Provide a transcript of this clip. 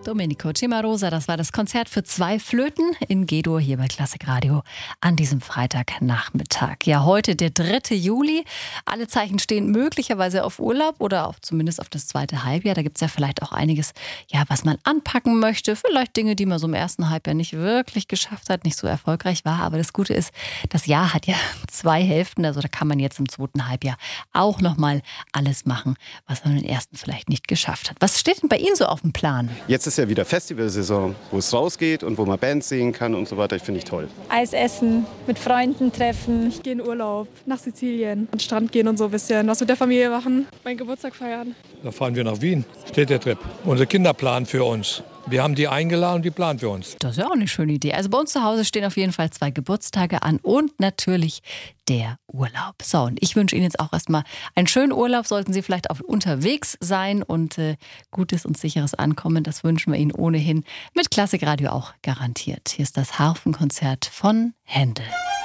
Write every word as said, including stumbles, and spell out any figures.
Domenico Cimarosa, das war das Konzert für zwei Flöten in G-Dur hier bei Klassik Radio an diesem Freitagnachmittag. Ja, heute der dritte Juli. Alle Zeichen stehen möglicherweise auf Urlaub oder auf, zumindest auf das zweite Halbjahr. Da gibt es ja vielleicht auch einiges, ja, was man anpacken möchte. Vielleicht Dinge, die man so im ersten Halbjahr nicht wirklich geschafft hat, nicht so erfolgreich war. Aber das Gute ist, das Jahr hat ja zwei Hälften. Also da kann man jetzt im zweiten Halbjahr auch nochmal alles machen, was man im ersten vielleicht nicht geschafft hat. Was steht denn bei Ihnen so auf dem Plan? Jetzt ist ja wieder Festivalsaison, wo es rausgeht und wo man Bands sehen kann und so weiter. Ich finde ich toll. Eis essen, mit Freunden treffen. Ich gehe in Urlaub nach Sizilien, an den Strand gehen und so ein bisschen was mit der Familie machen. Meinen Geburtstag feiern. Da fahren wir nach Wien, Städtetrip. Unsere Kinder planen für uns. Wir haben die eingeladen und die planen für uns. Das ist ja auch eine schöne Idee. Also bei uns zu Hause stehen auf jeden Fall zwei Geburtstage an und natürlich der Urlaub. So, und ich wünsche Ihnen jetzt auch erstmal einen schönen Urlaub. Sollten Sie vielleicht auch unterwegs sein und äh, gutes und sicheres Ankommen, das wünschen wir Ihnen ohnehin mit Klassik Radio auch garantiert. Hier ist das Harfenkonzert von Händel.